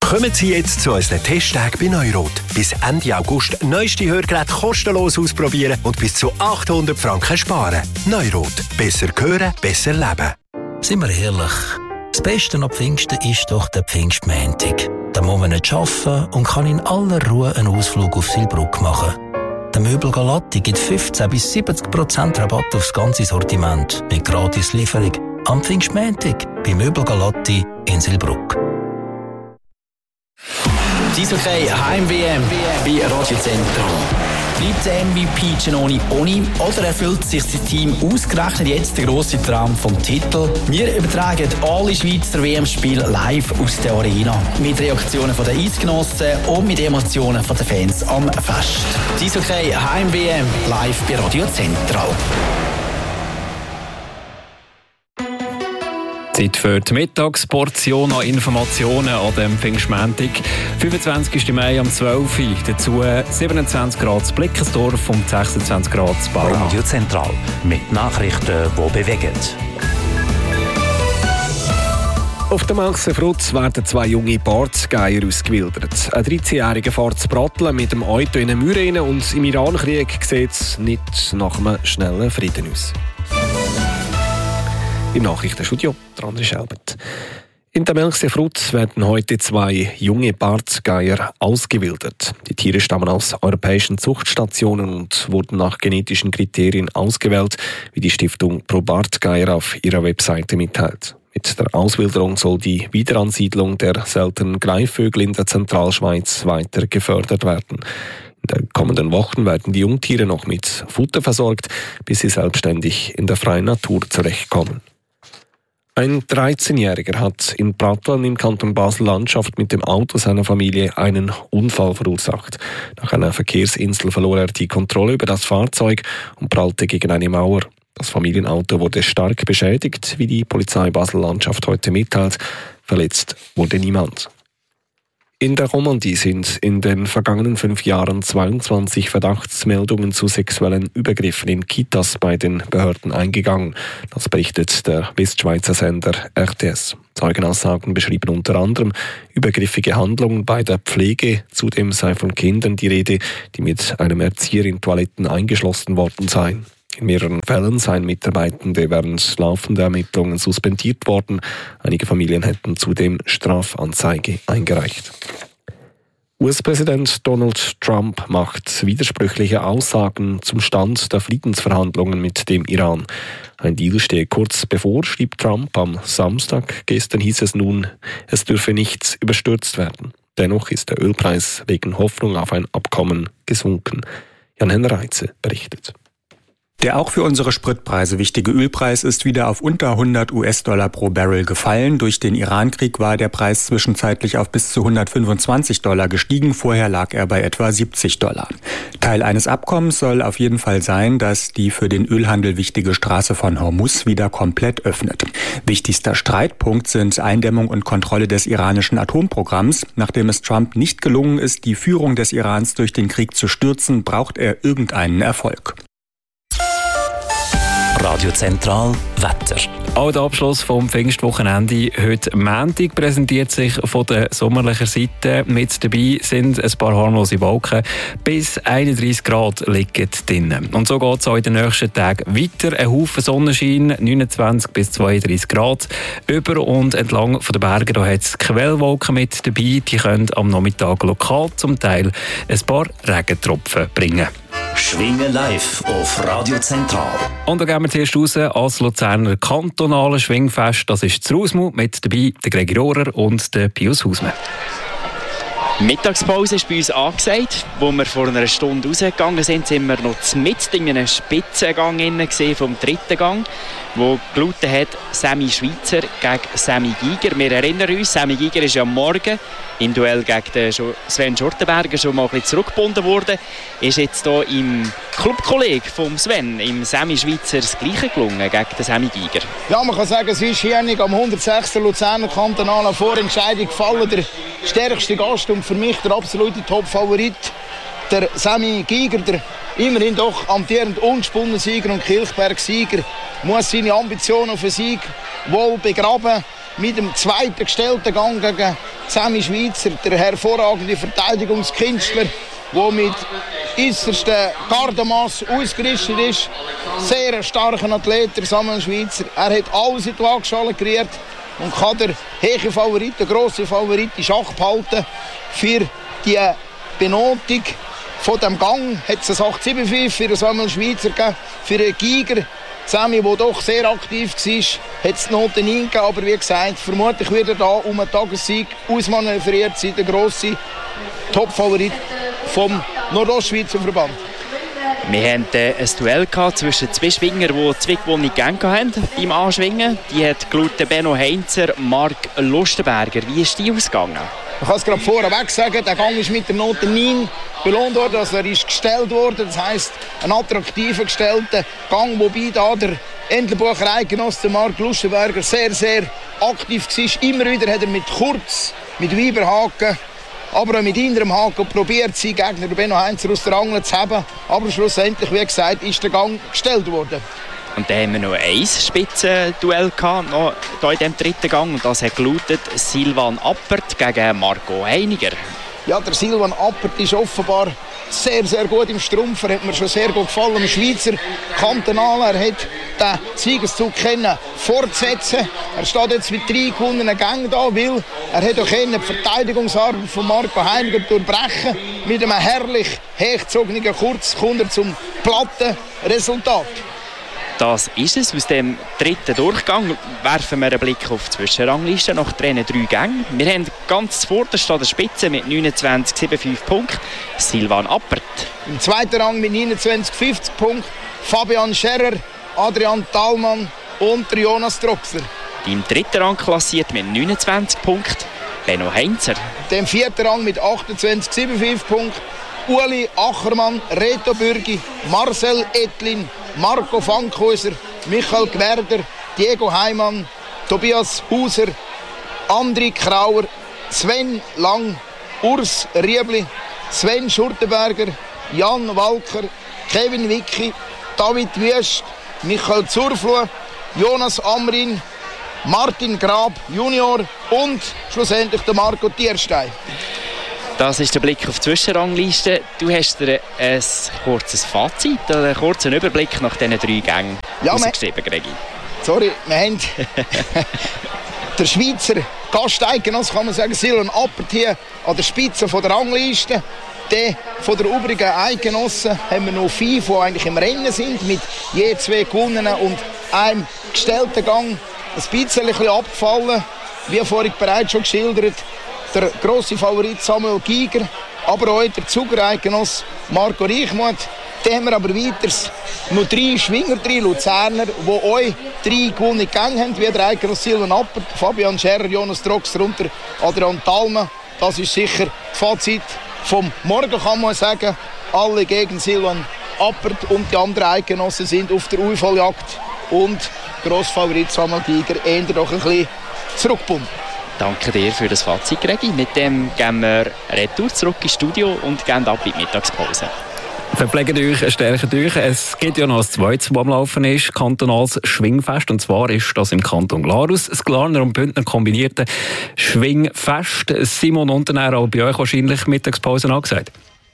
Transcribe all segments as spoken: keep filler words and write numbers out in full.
Kommen Sie jetzt zu unseren Testtagen bei Neurot. Bis Ende August neueste Hörgeräte kostenlos ausprobieren und bis zu achthundert Franken sparen. Neurot. Besser hören, besser leben. Seien wir ehrlich, das Beste am Pfingsten ist doch der Pfingstmontag. Da muss man nicht arbeiten und kann in aller Ruhe einen Ausflug auf Silbruck machen. Der Möbel Galatti gibt fünfzehn bis siebzig Prozent Rabatt aufs ganze Sortiment mit gratis Lieferung. Am Pfingstmontag bei Möbel Galatti in Silbruck. Die Eishockey Heim-W M bei Radio Zentral. Bleibt der M V P Giannoni ohne oder erfüllt sich sein Team ausgerechnet jetzt der grosse Traum vom Titel? Wir übertragen alle Schweizer W M-Spiele live aus der Arena. Mit Reaktionen der Eisgenossen und mit Emotionen der Fans am Fest. Die Eishockey Heim-W M live bei Radio Zentral. Zeit für die Mittagsportion an Informationen an dem Pfingstmontag. fünfundzwanzigsten Mai um zwölf Uhr. Dazu siebenundzwanzig Grad zu Blickensdorf und sechsundzwanzig Grad zu Baumann. Radio Zentral mit Nachrichten, die bewegen. Auf der Maxen Frutz werden zwei junge Bartsgeier ausgewildert. Ein dreizehnjähriger fährt zu Bratteln mit dem Auto in eine Mauer rein und im Iran-Krieg sieht es nicht nach einem schnellen Frieden aus. Im Nachrichtenstudio, der André Schelbert. In der Melchsee Frutz werden heute zwei junge Bartgeier ausgewildert. Die Tiere stammen aus europäischen Zuchtstationen und wurden nach genetischen Kriterien ausgewählt, wie die Stiftung Pro Bartgeier auf ihrer Webseite mitteilt. Mit der Auswilderung soll die Wiederansiedlung der seltenen Greifvögel in der Zentralschweiz weiter gefördert werden. In den kommenden Wochen werden die Jungtiere noch mit Futter versorgt, bis sie selbstständig in der freien Natur zurechtkommen. Ein dreizehnjähriger hat in Pratteln im Kanton Basel-Landschaft mit dem Auto seiner Familie einen Unfall verursacht. Nach einer Verkehrsinsel verlor er die Kontrolle über das Fahrzeug und prallte gegen eine Mauer. Das Familienauto wurde stark beschädigt, wie die Polizei Basel-Landschaft heute mitteilt. Verletzt wurde niemand. In der Romandie sind in den vergangenen fünf Jahren zweiundzwanzig Verdachtsmeldungen zu sexuellen Übergriffen in Kitas bei den Behörden eingegangen. Das berichtet der Westschweizer Sender R T S. Zeugenaussagen beschrieben unter anderem übergriffige Handlungen bei der Pflege. Zudem sei von Kindern die Rede, die mit einem Erzieher in Toiletten eingeschlossen worden seien. In mehreren Fällen seien Mitarbeitende während laufender Ermittlungen suspendiert worden. Einige Familien hätten zudem Strafanzeige eingereicht. U S-Präsident Donald Trump macht widersprüchliche Aussagen zum Stand der Friedensverhandlungen mit dem Iran. Ein Deal stehe kurz bevor, schrieb Trump am Samstag. Gestern hieß es nun, es dürfe nichts überstürzt werden. Dennoch ist der Ölpreis wegen Hoffnung auf ein Abkommen gesunken. Jan-Henner Reitze berichtet. Der auch für unsere Spritpreise wichtige Ölpreis ist wieder auf unter hundert US-Dollar pro Barrel gefallen. Durch den Iran-Krieg war der Preis zwischenzeitlich auf bis zu hundertfünfundzwanzig Dollar gestiegen. Vorher lag er bei etwa siebzig Dollar. Teil eines Abkommens soll auf jeden Fall sein, dass die für den Ölhandel wichtige Straße von Hormuz wieder komplett öffnet. Wichtigster Streitpunkt sind Eindämmung und Kontrolle des iranischen Atomprogramms. Nachdem es Trump nicht gelungen ist, die Führung des Irans durch den Krieg zu stürzen, braucht er irgendeinen Erfolg. Radio Zentral Wetter. Auch der Abschluss vom Pfingstwochenende heute Montag präsentiert sich von der sommerlichen Seite. Mit dabei sind ein paar harmlose Wolken. Bis einunddreissig Grad liegen drinnen. Und so geht es auch in den nächsten Tagen weiter. Ein Haufen Sonnenschein, neunundzwanzig bis zweiunddreissig Grad. Über und entlang von den Bergen hat es Quellwolken mit dabei. Die können am Nachmittag lokal zum Teil ein paar Regentropfen bringen. Schwingen live auf Radio Zentral. Und da gehen wir zuerst raus als Luzerner kantonale Schwingfest. Das ist das Rausmu, mit dabei der Gregi Rohrer und der Pius Hausmann. Mittagspause ist bei uns angesagt. Wo wir vor einer Stunde rausgegangen sind, sind wir noch mitten in einem Spitzengang vom dritten Gang, wo gelautet hat Sammy Schweizer gegen Sammy Giger. Wir erinnern uns, Sammy Giger ist ja am Morgen im Duell gegen den Sven Schurtenberger schon mal ein bisschen zurückgebunden worden. Ist jetzt hier im Clubkollegen von Sven, im Sammy Schweizer, das Gleiche gelungen gegen den Sammy Giger? Ja, man kann sagen, es ist hier am hundertsechsten Luzerner kantonalen Vorentscheidung gefallen. Der stärkste Gast und für mich der absolute Top-Favorit, der Sammy Giger, der immerhin doch amtierend ungesponnen Sieger und Kilchberg-Sieger, muss seine Ambitionen auf den Sieg wohl begraben. mit dem zweiten gestellten Gang gegen Sammy Schweitzer, der hervorragende Verteidigungskünstler, der mit äußerstem Gardemaß ausgerüstet ist. Sehr starker Athlet, der Samuel Schweitzer. Er hat alles in die Waagschale kreiert und kann der hohe Favorit, der grosse Favorit, in Schach behalten. Für die Benotung von dem Gang hat es ein acht sieben fünf für Samuel Schweitzer gegeben. Für den Giger, Sammy, der doch sehr aktiv war, hat es die Note neun gegeben. Aber wie gesagt, vermutlich wird er da um einen Tagessieg ausmanövriert sein, der grosse Top-Favorit vom Nordostschweizer Verband. Wir hatten äh, ein Duell zwischen zwei Schwingern, die zwei gewonnene Gänge hatten beim Anschwingen. Die hat gelaufen Benno Heinzer, Marc Lustenberger. Wie ist die ausgegangen? Ich kann es gerade vorweg sagen, der Gang ist mit der Note neun belohnt worden, also er ist gestellt worden. Das heisst, ein attraktiver gestellter Gang, wobei da der Entlebucher Eidgenosse Marc Lustenberger sehr, sehr aktiv war. Immer wieder hat er mit Kurz, mit Weiberhaken, aber auch mit innerem Haken probiert, seinen Gegner Benno Heinzer aus der Angel zu haben. Aber schlussendlich, wie gesagt, ist der Gang gestellt worden. Und dann haben wir noch ein Spitzenduell gehabt, noch hier in diesem dritten Gang. Und das hat gelautet Silvan Appert gegen Marco Heiniger. Ja, der Silvan Appert ist offenbar sehr, sehr gut im Strumpf. Er hat mir schon sehr gut gefallen. Im Schweizer Kantonal. Er hat den Siegeszug können fortsetzen. Er steht jetzt mit drei gewonnenen Gängen da, weil er hat auch die Verteidigungsarbeit von Marco Heiniger durchbrechen. Mit einem herrlich hochgezogenen Kurz kommt er zum platten Resultat. Das ist es. Aus dem dritten Durchgang werfen wir einen Blick auf die Zwischenrangliste nach drei Gängen. Wir haben ganz zuvorderst an der Spitze mit neunundzwanzig Komma fünfundsiebzig Punkten Silvan Appert. Im zweiten Rang mit neunundzwanzig Komma fünfzig Punkten Fabian Scherrer, Adrian Thalmann und Jonas Troxler. Im dritten Rang klassiert mit neunundzwanzig Punkten Benno Heinzer. Im vierten Rang mit achtundzwanzig Komma siebenundfünfzig Punkten Uli Achermann, Reto Bürgi, Marcel Etlin, Marco Fankhäuser, Michael Gwerder, Diego Heimann, Tobias Hauser, André Krauer, Sven Lang, Urs Riebli, Sven Schurtenberger, Jan Walker, Kevin Wicki, David Wüst, Michael Zurfluh, Jonas Amrin, Martin Grab Junior und schlussendlich der Marco Tierstein. Das ist der Blick auf die Zwischenrangliste. Du hast dir ein kurzes Fazit, einen kurzen Überblick nach diesen drei Gängen ja, ausgeschrieben, Gregi. Sorry, wir haben der Schweizer Gasteigenosse, kann man sagen, Silvan Appert hier an der Spitze von der Rangliste. Der von der übrigen Eidgenossen haben wir noch fünf, die eigentlich im Rennen sind, mit je zwei gewonnenen und einem gestellten Gang. Ein bisschen abgefallen, wie vorhin bereits schon geschildert. Der grosse Favorit Samuel Giger, aber auch der Zugereigenosse Marco Reichmuth. Dann haben wir aber weiter noch drei Schwinger, drei Luzerner, die euch drei gewonnene Gänge haben, wie der Eidgenosse Silvan Appert, Fabian Scherrer, Jonas Troxler und Adrian Thalmann. Das ist sicher das Fazit vom Morgen, kann man sagen. Alle gegen Silvan Appert und die anderen Eidgenossen sind auf der Aufholjagd. Und der Grossfavorit Samuel Giger eher doch ein bisschen zurückgebunden. Danke dir für das Fazit, Gregi. Mit dem gehen wir retour zurück ins Studio und gehen ab in die Mittagspause. Verpflegt euch, stärkt euch. Es gibt ja noch ein zweites, das am Laufen ist, kantonales Schwingfest. Und zwar ist das im Kanton Glarus. Das Glarner und Bündner kombinierte Schwingfest. Simon Unternehmer, auch bei euch wahrscheinlich Mittagspause angesagt.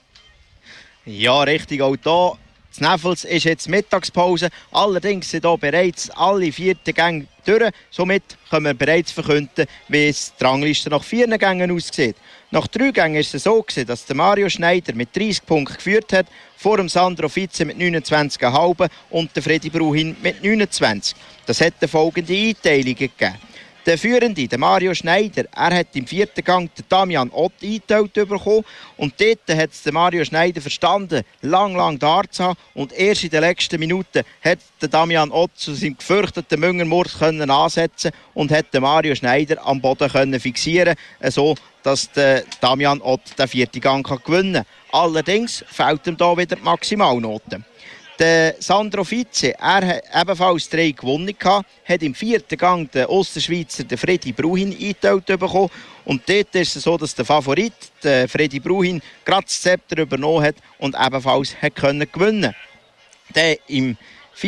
Ja, richtig, auch hier. Das Neffels ist jetzt Mittagspause. Allerdings sind hier bereits alle vierten Gänge durch. Somit können wir bereits verkünden, wie es die Rangliste nach vier Gängen aussieht. Nach drei Gängen ist es so, dass der Mario Schneider mit dreißig Punkten geführt hat, vor dem Sandro Fitze mit neunundzwanzig Komma fünf und der Freddy Bruhin mit neunundzwanzig. Das hat folgende Einteilungen gegeben. Der Führende, der Mario Schneider, er hat im vierten Gang den Damian Ott eingeteilt bekommen. Und dort hat der Mario Schneider verstanden, lang, lang da zu haben. Und erst in den letzten Minuten hat der Damian Ott zu seinem gefürchteten Müngermord ansetzen und hat den Mario Schneider am Boden können fixieren, so dass der Damian Ott den vierten Gang gewinnen kann. Allerdings fehlt ihm hier wieder die Maximalnote. Der Sandro Fitze, er hat ebenfalls drei gewonnen, hat im vierten Gang den Ostschweizer den Freddy Bruhin eingeteilt bekommen. Und dort ist es so, dass der Favorit, der Freddy Bruhin, gerade das Zepter übernommen hat und ebenfalls hat können gewinnen. Der im vierten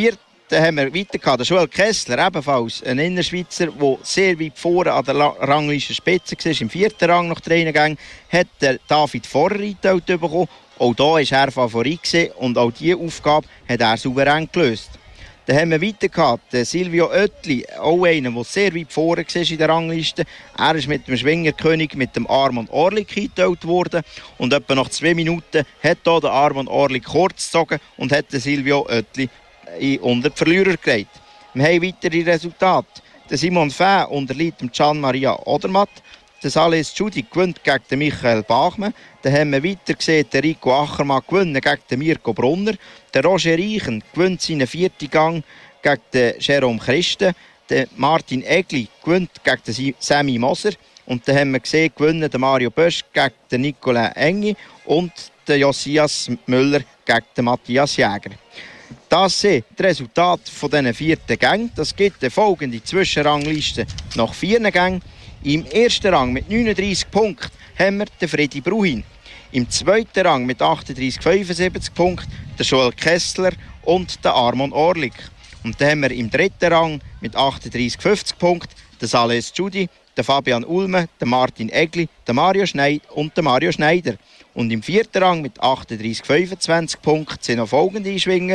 Dann haben wir weiter gehabt, der Joel Kessler, ebenfalls ein Innerschweizer, der sehr weit vorne an der Rangliste Spitze war, im vierten Rang nach drei Gängen, hat der David Vorrer eingeteilt bekommen. Auch hier war er Favorit gewesen, und auch diese Aufgabe hat er souverän gelöst. Dann haben wir weiter gehabt, Silvio Oetli, auch einer, der sehr weit vorne war in der Rangliste. Er ist mit dem Schwingerkönig, mit dem Armand Orlik eingeteilt worden. Und etwa nach zwei Minuten hat hier der Armand Orlik kurz gezogen und hat den Silvio Oetli unter die Verlierer gelegt. Wir haben weitere Resultate. Der Simon Fäh unterliegt dem Gian Maria Odermatt. Der Sales Giudi gewinnt gegen den Michael Bachmann. Dann haben wir weiter gesehen, der Rico Achermann gewinnt gegen den Mirko Brunner. Der Roger Reichen gewinnt seinen vierten Gang gegen den Jerome Christen. Der Martin Egli gewinnt gegen den Sammy Moser. Und dann haben wir gesehen, gewinnen der Mario Bösch gegen den Nicolas Engi und der Josias Müller gegen den Matthias Jäger. Das sind die Resultate von diesen vierten Gängen. Das gibt eine folgende Zwischenrangliste nach vier Gängen. Im ersten Rang mit neununddreissig Punkten haben wir den Freddy Bruhin. Im zweiten Rang mit achtunddreissig fünfundsiebzig Punkten der Joel Kessler und der Armand Orlik. Und dann haben wir im dritten Rang mit achtunddreissig fünfzig Punkten den Sales Giudi, den Fabian Ulme, den Martin Egli, den Mario Schneid und den Mario Schneider. Und im vierten Rang mit achtunddreissig fünfundzwanzig Punkten sind noch folgende Einschwinger: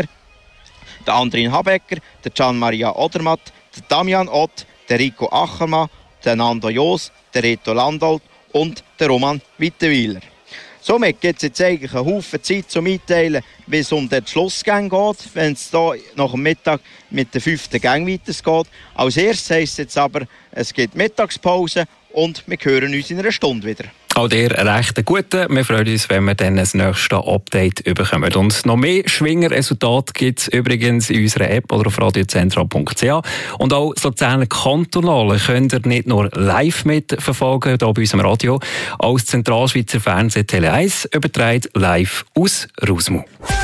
der Andrin Habecker, der Gian Maria Odermatt, der Damian Ott, der Rico Achermann, der Nando Jos, der Reto Landolt und der Roman Wittenweiler. Somit gibt es jetzt eigentlich einen Haufen Zeit zum Mitteilen, wie es um den Schlussgang geht, wenn es hier nach dem Mittag mit der fünften Gang weitergeht. Als erstes heisst es jetzt aber, es gibt Mittagspause und wir hören uns in einer Stunde wieder. Auch dir recht guten. Wir freuen uns, wenn wir dann das nächste Update bekommen. Und noch mehr Schwingerresultate gibt es übrigens in unserer App oder auf radiozentral punkt c h. Und auch das Luzerner Kantonale könnt ihr nicht nur live mitverfolgen, hier bei unserem Radio. Auch das Zentralschweizer Fernsehen Tele eins überträgt live aus Rausmu.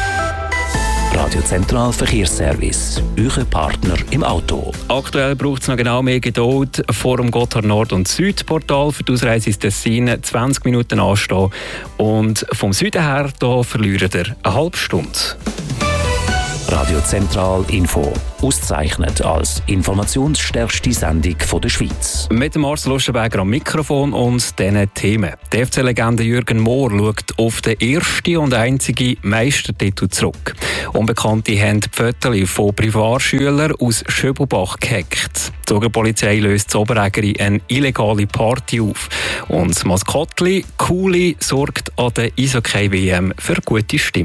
Radio Zentral Verkehrsservice, euer Partner im Auto. Aktuell braucht es noch genau mehr Geduld vor dem Gotthard Nord- und Südportal. Für die Ausreise ins Tessin zwanzig Minuten anstehen. Und vom Süden her da verliert ihr eine halbe Stunde. Radio Zentral Info, ausgezeichnet als informationsstärkste Sendung der Schweiz. Mit dem Marcel Lustenberger am Mikrofon und diesen Themen. Die F C-Legende Jürgen Mohr schaut auf den ersten und einzigen Meistertitel zurück. Unbekannte haben die Fotos von Privatschülern aus Schöbelbach gehackt. Die Zugerpolizei löst in Oberägeri eine illegale Party auf. Und das Maskottli Kuli sorgt an der Eishockey-W M für gute Stimmung.